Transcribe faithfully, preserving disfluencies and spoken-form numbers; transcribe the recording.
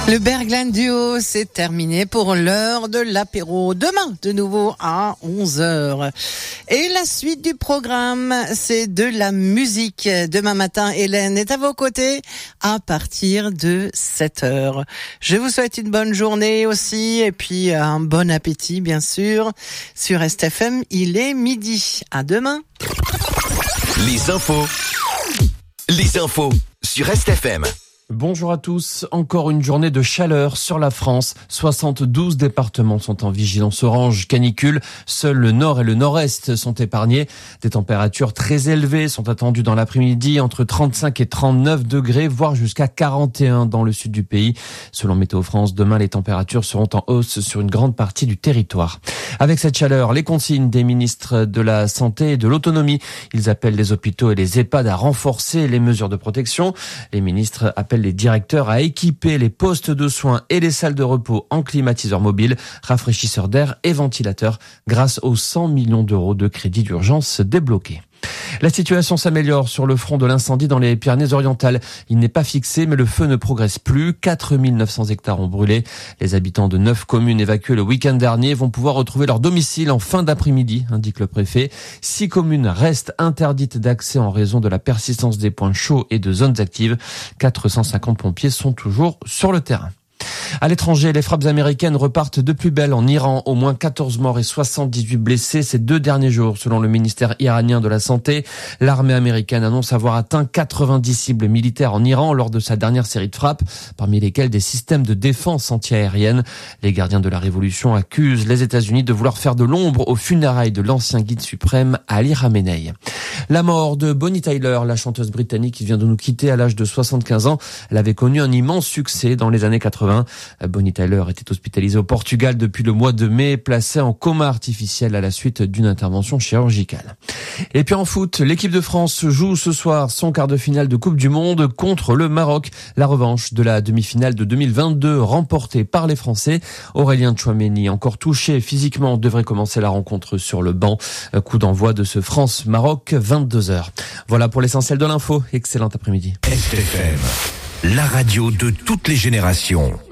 Le Bergland Duo, c'est terminé pour l'heure de l'apéro. Demain, de nouveau à onze heures. Et la suite du programme, c'est de la musique. Demain matin, Hélène est à vos côtés à partir de sept heures. Je vous souhaite une bonne journée aussi et puis un bon appétit, bien sûr. Sur R S T F M, il est midi. À demain. Les infos. Les infos sur R S T F M. Bonjour à tous. Encore une journée de chaleur sur la France. soixante-douze départements sont en vigilance orange canicule. Seuls le nord et le nord-est sont épargnés. Des températures très élevées sont attendues dans l'après-midi, entre trente-cinq et trente-neuf degrés, voire jusqu'à quarante et un dans le sud du pays. Selon Météo France, demain, les températures seront en hausse sur une grande partie du territoire. Avec cette chaleur, les consignes des ministres de la Santé et de l'Autonomie. Ils appellent les hôpitaux et les EHPAD à renforcer les mesures de protection. Les ministres appellent les directeurs à équiper les postes de soins et les salles de repos en climatiseurs mobiles, rafraîchisseurs d'air et ventilateurs grâce aux cent millions d'euros de crédits d'urgence débloqués. La situation s'améliore sur le front de l'incendie dans les Pyrénées-Orientales. Il n'est pas fixé, mais le feu ne progresse plus. quatre mille neuf cents hectares ont brûlé. Les habitants de neuf communes évacuées le week-end dernier vont pouvoir retrouver leur domicile en fin d'après-midi, indique le préfet. Six communes restent interdites d'accès en raison de la persistance des points chauds et de zones actives. quatre cent cinquante pompiers sont toujours sur le terrain. À l'étranger, les frappes américaines repartent de plus belle en Iran. Au moins quatorze morts et soixante-dix-huit blessés ces deux derniers jours, selon le ministère iranien de la Santé. L'armée américaine annonce avoir atteint quatre-vingt-dix cibles militaires en Iran lors de sa dernière série de frappes, parmi lesquelles des systèmes de défense antiaérienne. Les gardiens de la révolution accusent les États-Unis de vouloir faire de l'ombre aux funérailles de l'ancien guide suprême Ali Khamenei. La mort de Bonnie Tyler, la chanteuse britannique qui vient de nous quitter à l'âge de soixante-quinze ans. Elle avait connu un immense succès dans les années quatre-vingts. Bonnie Tyler était hospitalisée au Portugal depuis le mois de mai, placée en coma artificiel à la suite d'une intervention chirurgicale. Et puis en foot, l'équipe de France joue ce soir son quart de finale de Coupe du Monde contre le Maroc. La revanche de la demi-finale de deux mille vingt-deux remportée par les Français. Aurélien Tchouaméni, encore touché physiquement, devrait commencer la rencontre sur le banc. Coup d'envoi de ce France-Maroc, vingt-deux heures. Voilà pour l'essentiel de l'info. Excellent après-midi. R S T F M, la radio de toutes les générations.